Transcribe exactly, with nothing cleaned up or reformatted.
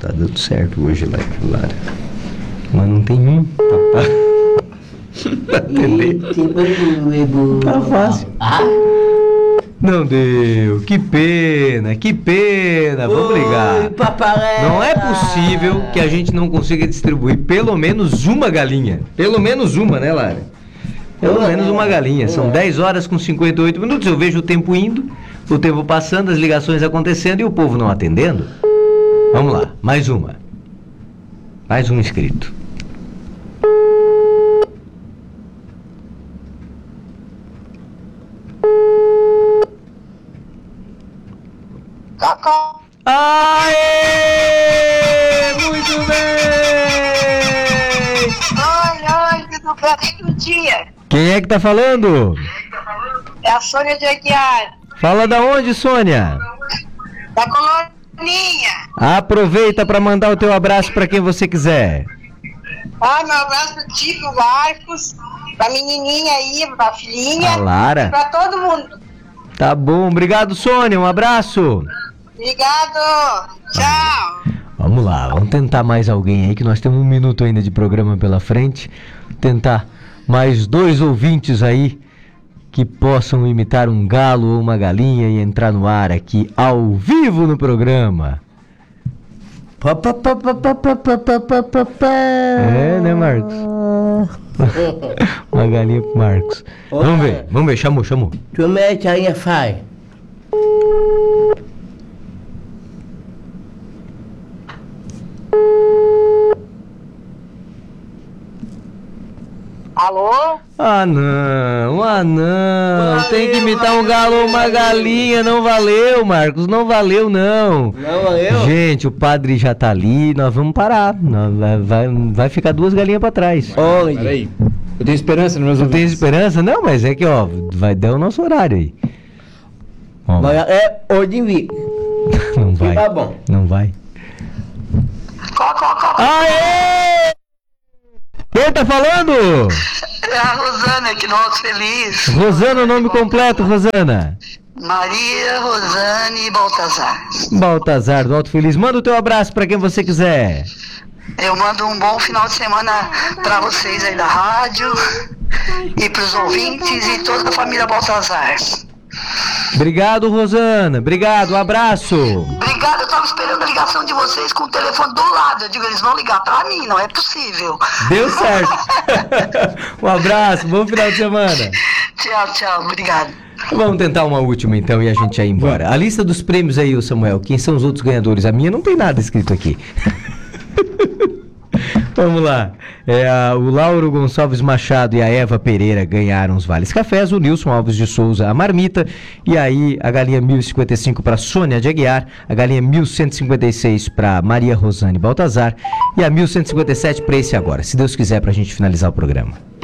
Tá dando certo hoje lá, Lara. Mas não tem um. Tá, tá. Atender. Tá fácil. Não deu. Que pena, que pena. Vamos ligar. Não é possível que a gente não consiga distribuir pelo menos uma galinha. Pelo menos uma, né, Lara? Pelo menos uma galinha. São dez horas com cinquenta e oito minutos. Eu vejo o tempo indo, o tempo passando, as ligações acontecendo e o povo não atendendo. Vamos lá, mais uma. Mais um inscrito. Aê! Muito bem! Oi, oi, tudo bem? Bom dia. Quem é que tá falando? É a Sônia de Aguiar. Fala da onde, Sônia? Da Coloninha. Aproveita para mandar o teu abraço para quem você quiser. Ah, meu abraço pro tio, pro Marcos, pra menininha aí, pra filhinha. A Lara. Pra todo mundo. Tá bom, obrigado, Sônia, um abraço. Obrigado. Tchau. Vamos lá, vamos tentar mais alguém aí, que nós temos um minuto ainda de programa pela frente. Tentar mais dois ouvintes aí que possam imitar um galo ou uma galinha e entrar no ar aqui ao vivo no programa. É, né, Marcos? Uma galinha pro Marcos. Vamos ver, vamos ver, chamou, chamou. Tu mete aí a faz. Alô? Ah não, ah não, valeu, tem que imitar um galo ou uma galinha, não valeu, Marcos, não valeu não. Não valeu? Gente, o padre já tá ali, nós vamos parar, nós vai, vai, vai ficar duas galinhas pra trás. Olha. Peraí, eu tenho esperança nos meus Não tem ouvintes. esperança? Não, mas é que ó, vai dar o nosso horário aí. Ó, Mas é hoje vi. não vai, Tá bom. não vai. Có, có, có. Aê! Quem tá falando? É a Rosana aqui no Alto Feliz. Rosana, o nome completo, Rosana. Maria Rosane Baltazar. Baltazar do Alto Feliz, manda o teu abraço pra quem você quiser. Eu mando um bom final de semana pra vocês aí da rádio e pros ouvintes e toda a família Baltazar. Obrigado, Rosana. Obrigado, um abraço. Obrigada, eu tava esperando a ligação de vocês com o telefone do lado. Eu digo, eles vão ligar pra mim, não é possível. Deu certo. Um abraço, bom final de semana. Tchau, tchau, obrigado. Vamos tentar uma última então e a gente vai embora. A lista dos prêmios aí, ô Samuel, quem são os outros ganhadores? A minha não tem nada escrito aqui. Vamos lá. É, a, o Lauro Gonçalves Machado e a Eva Pereira ganharam os Vales Cafés, o Nilson Alves de Souza a marmita, e aí a galinha mil e cinquenta e cinco para Sônia de Aguiar, a galinha mil cento e cinquenta e seis para Maria Rosane Baltazar e a mil cento e cinquenta e sete para esse agora, se Deus quiser, para a gente finalizar o programa.